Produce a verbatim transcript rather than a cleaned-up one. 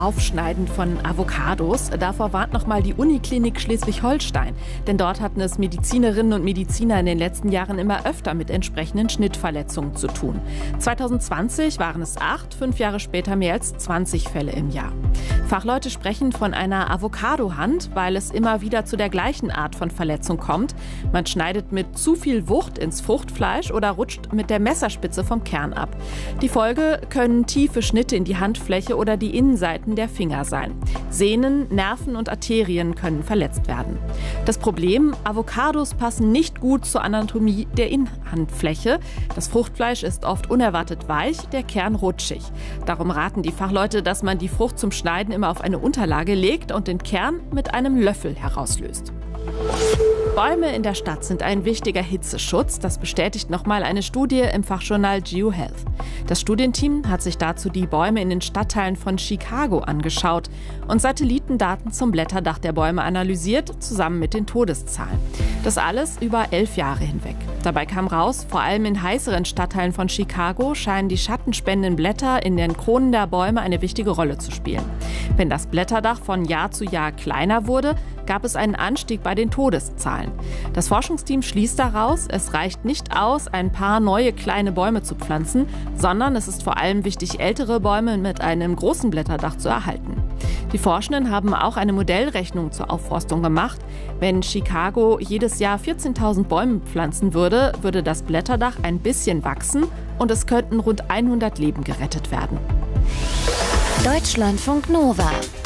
Aufschneiden von Avocados. Davor warnt nochmal die Uniklinik Schleswig-Holstein. Denn dort hatten es Medizinerinnen und Mediziner in den letzten Jahren immer öfter mit entsprechenden Schnittverletzungen zu tun. zwanzig zwanzig waren es acht, fünf Jahre später mehr als zwanzig Fälle im Jahr. Fachleute sprechen von einer Avocado-Hand, weil es immer wieder zu der gleichen Art von Verletzung kommt. Man schneidet mit zu viel Wucht ins Fruchtfleisch oder rutscht mit der Messerspitze vom Kern ab. Die Folge können tiefe Schnitte in die Handfläche oder die Innenseiten der Finger sein. Sehnen, Nerven und Arterien können verletzt werden. Das Problem: Avocados passen nicht gut zur Anatomie der Innenhandfläche. Das Fruchtfleisch ist oft unerwartet weich, der Kern rutschig. Darum raten die Fachleute, dass man die Frucht zum Schneiden immer auf eine Unterlage legt und den Kern mit einem Löffel herauslöst. Bäume in der Stadt sind ein wichtiger Hitzeschutz. Das bestätigt nochmal eine Studie im Fachjournal GeoHealth. Das Studienteam hat sich dazu die Bäume in den Stadtteilen von Chicago angeschaut und Satellitendaten zum Blätterdach der Bäume analysiert, zusammen mit den Todeszahlen. Das alles über elf Jahre hinweg. Dabei kam raus, vor allem in heißeren Stadtteilen von Chicago scheinen die schattenspendenden Blätter in den Kronen der Bäume eine wichtige Rolle zu spielen. Wenn das Blätterdach von Jahr zu Jahr kleiner wurde, gab es einen Anstieg bei den Todeszahlen. Das Forschungsteam schließt daraus, es reicht nicht aus, ein paar neue kleine Bäume zu pflanzen, sondern es ist vor allem wichtig, ältere Bäume mit einem großen Blätterdach zu erhalten. Die Forschenden haben auch eine Modellrechnung zur Aufforstung gemacht. Wenn Chicago jedes Jahr vierzehntausend Bäume pflanzen würde, würde das Blätterdach ein bisschen wachsen und es könnten rund hundert Leben gerettet werden. Deutschlandfunk Nova